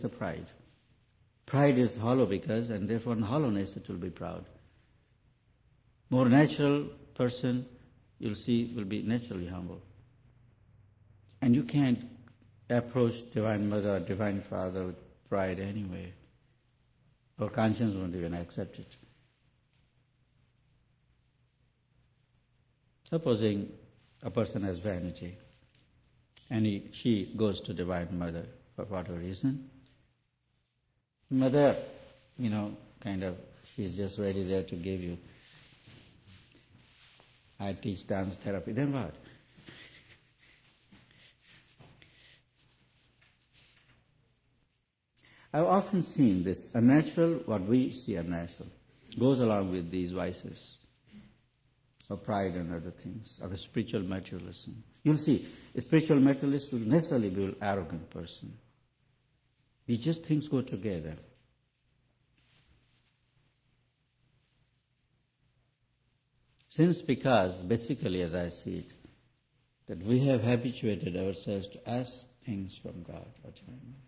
the pride. Pride is hollow because, and therefore in hollowness it will be proud. More natural person, you'll see, will be naturally humble. And you can't approach Divine Mother or Divine Father with pride anyway. Our conscience won't even accept it. Supposing a person has vanity, and she goes to Divine Mother for whatever reason. Mother, she's just ready there to give you. I teach dance therapy. Then what? I've often seen this unnatural, what we see unnatural, goes along with these vices of pride and other things, of a spiritual materialism. You'll see, a spiritual materialist will necessarily be an arrogant person. These just things go together. Since because, basically as I see it, that we have habituated ourselves to ask things from God or Divine Mother.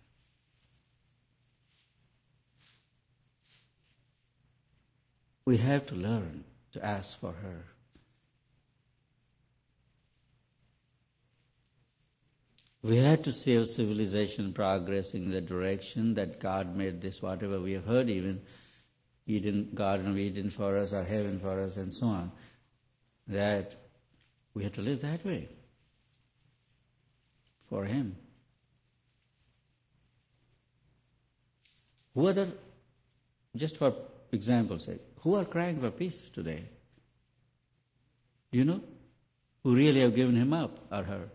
We have to learn to ask for her. We have to see our civilization progressing in the direction that God made this, whatever we have heard even, Garden of Eden for us or heaven for us and so on, that we have to live that way for Him. Just for example's sake, who are crying for peace today? Do you know? Who really have given Him up or her?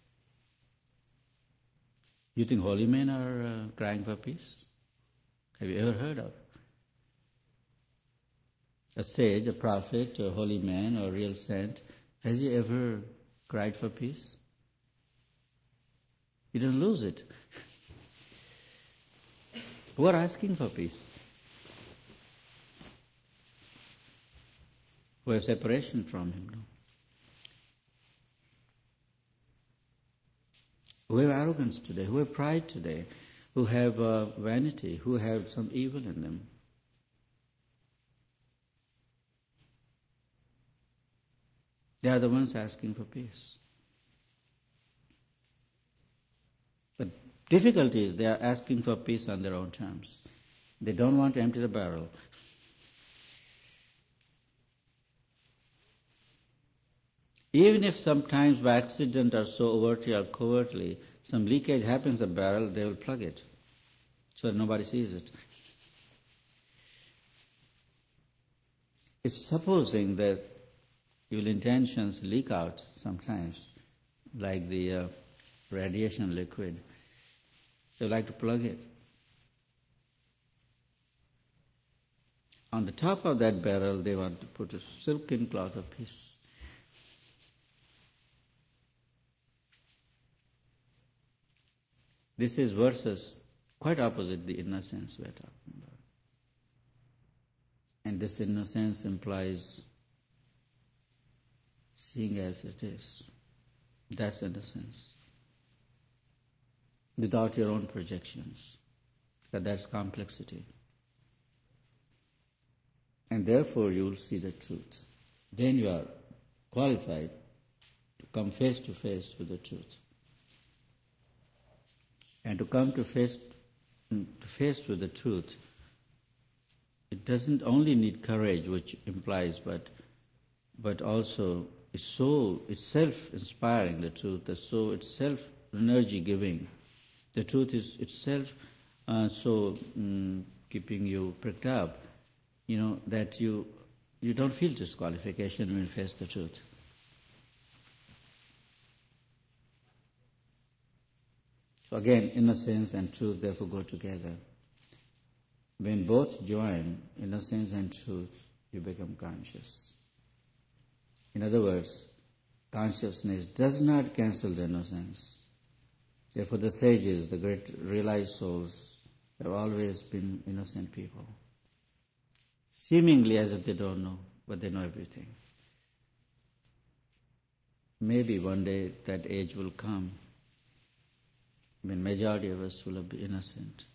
You think holy men are crying for peace? Have you ever heard of a sage, a prophet, a holy man, or a real saint? Has he ever cried for peace? He doesn't lose it. Who are asking for peace? Who have separation from Him. No? Who have arrogance today, who have pride today, who have vanity, who have some evil in them. They are the ones asking for peace. But difficulty is they are asking for peace on their own terms. They don't want to empty the barrel. Even if sometimes by accident or so overtly or covertly some leakage happens in the barrel, they will plug it so that nobody sees it. If supposing that evil intentions leak out sometimes, like the radiation liquid, they like to plug it. On the top of that barrel, they want to put a silken cloth of peace. This is versus quite opposite the innocence we're talking about. And this innocence implies seeing as it is. That's innocence. Without your own projections. But that's complexity. And therefore you will see the truth. Then you are qualified to come face to face with the truth. And to come to face with the truth, it doesn't only need courage, which implies, but also it's self-inspiring, the truth, it's self-energy-giving. The truth is itself keeping you pricked up, that you don't feel disqualification when you face the truth. So again, innocence and truth therefore go together. When both join, innocence and truth, you become conscious. In other words, consciousness does not cancel the innocence. Therefore the sages, the great realized souls, have always been innocent people. Seemingly as if they don't know, but they know everything. Maybe one day that age will come when majority of us will be innocent.